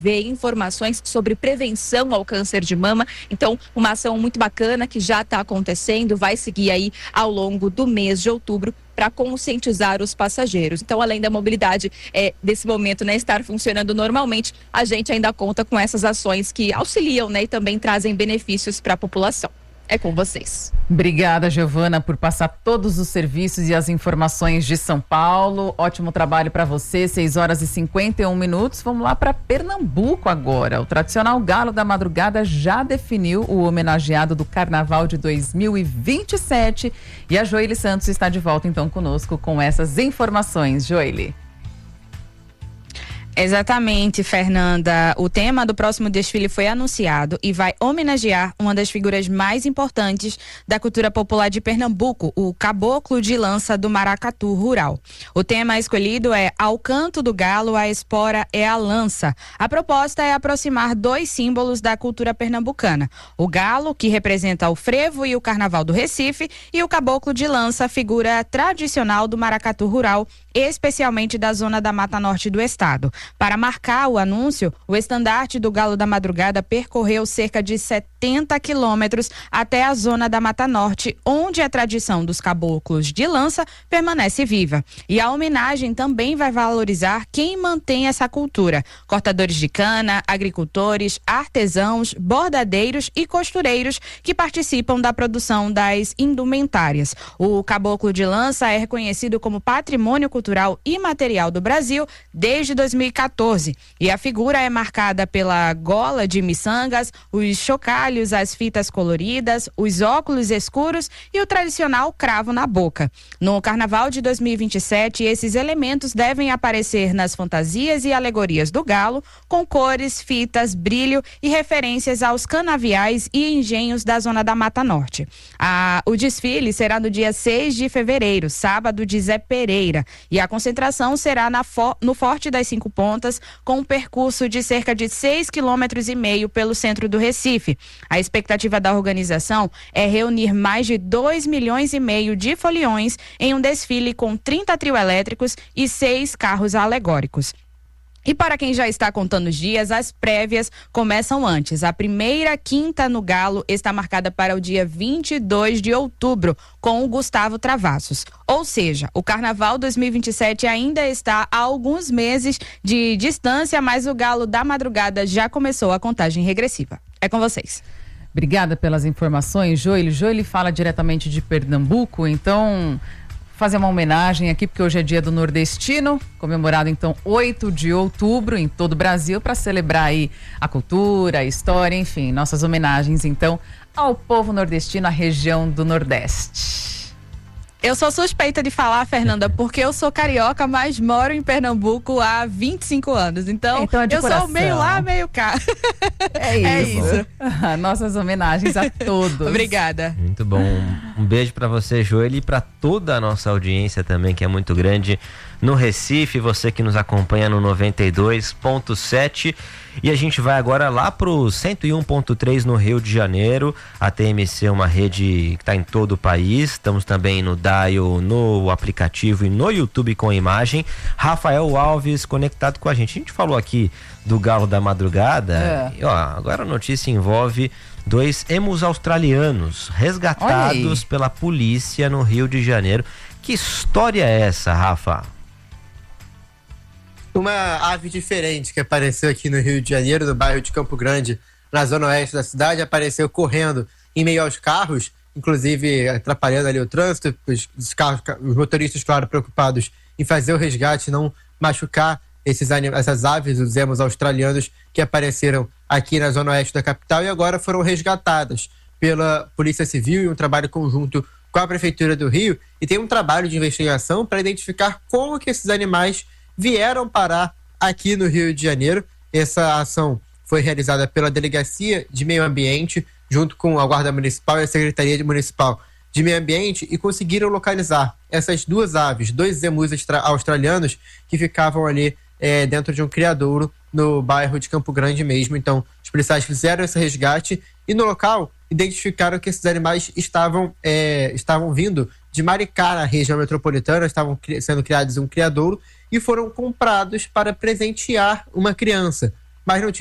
ver informações sobre prevenção ao câncer de mama. Então, uma ação muito bacana que já está acontecendo, vai seguir aí ao longo do mês de outubro para conscientizar os passageiros. Então, além da mobilidade desse momento, né, estar funcionando normalmente, a gente ainda conta com essas ações que auxiliam, né, e também trazem benefícios para a população. É com vocês. Obrigada, Giovana, por passar todos os serviços e as informações de São Paulo. Ótimo trabalho para você, 6h51. Vamos lá para Pernambuco agora. O tradicional Galo da Madrugada já definiu o homenageado do Carnaval de 2027 e a Joely Santos está de volta então conosco com essas informações. Joely. Exatamente, Fernanda. O tema do próximo desfile foi anunciado e vai homenagear uma das figuras mais importantes da cultura popular de Pernambuco, o Caboclo de Lança do Maracatu Rural. O tema escolhido é Ao Canto do Galo, a Espora é a Lança. A proposta é aproximar dois símbolos da cultura pernambucana. O galo, que representa o frevo e o carnaval do Recife, e o Caboclo de Lança, figura tradicional do Maracatu Rural, especialmente da zona da Mata Norte do estado. Para marcar o anúncio, o estandarte do Galo da Madrugada percorreu cerca de 70 quilômetros até a zona da Mata Norte, onde a tradição dos caboclos de lança permanece viva. E a homenagem também vai valorizar quem mantém essa cultura: cortadores de cana, agricultores, artesãos, bordadeiros e costureiros que participam da produção das indumentárias. O Caboclo de Lança é reconhecido como Patrimônio Cultural Imaterial do Brasil desde 2014 e a figura é marcada pela gola de miçangas, os chocalhos, as fitas coloridas, os óculos escuros e o tradicional cravo na boca. No Carnaval de 2027, esses elementos devem aparecer nas fantasias e alegorias do galo, com cores, fitas, brilho e referências aos canaviais e engenhos da zona da Mata Norte. O desfile será no dia 6 de fevereiro, sábado de Zé Pereira, e a concentração será no Forte das Cinco Pontas, com um percurso de cerca de 6,5 km pelo centro do Recife. A expectativa da organização é reunir mais de 2,5 milhões de foliões em um desfile com 30 trio elétricos e 6 carros alegóricos. E para quem já está contando os dias, as prévias começam antes. A primeira quinta no Galo está marcada para o dia 22 de outubro, com o Gustavo Travassos. Ou seja, o Carnaval 2027 ainda está a alguns meses de distância, mas o Galo da Madrugada já começou a contagem regressiva. É com vocês. Obrigada pelas informações, Joely. Joely fala diretamente de Pernambuco, então fazer uma homenagem aqui, porque hoje é dia do nordestino, comemorado então 8 de outubro em todo o Brasil, para celebrar aí a cultura, a história, enfim, nossas homenagens então ao povo nordestino, à região do Nordeste. Eu sou suspeita de falar, Fernanda, porque eu sou carioca, mas moro em Pernambuco há 25 anos. Então é eu sou meio lá, meio cá. É isso. Nossas homenagens a todos. Obrigada. Muito bom. Um beijo pra você, Joely, e pra toda a nossa audiência também, que é muito grande no Recife, você que nos acompanha no 92.7. E a gente vai agora lá pro 101.3 no Rio de Janeiro. A TMC é uma rede que está em todo o país. Estamos também no Dial, no aplicativo e no YouTube com imagem. Rafael Alves conectado com a gente. A gente falou aqui do Galo da Madrugada. E, agora a notícia envolve 2 emus australianos resgatados pela polícia no Rio de Janeiro. Que história é essa, Rafa? Uma ave diferente que apareceu aqui no Rio de Janeiro, no bairro de Campo Grande, na zona oeste da cidade, apareceu correndo em meio aos carros, inclusive atrapalhando ali o trânsito, os motoristas, claro, preocupados em fazer o resgate, não machucar essas aves, os emus australianos que apareceram aqui na zona oeste da capital e agora foram resgatadas pela Polícia Civil, em um trabalho conjunto com a Prefeitura do Rio, e tem um trabalho de investigação para identificar como que esses animais vieram parar aqui no Rio de Janeiro. Essa ação foi realizada pela Delegacia de Meio Ambiente, junto com a Guarda Municipal e a Secretaria Municipal de Meio Ambiente, e conseguiram localizar essas 2 aves, 2 emus australianos que ficavam ali dentro de um criadouro no bairro de Campo Grande mesmo. Então, os policiais fizeram esse resgate e no local identificaram que esses animais estavam vindo de Maricá, na região metropolitana, estavam sendo criados em um criadouro e foram comprados para presentear uma criança. mas não tinha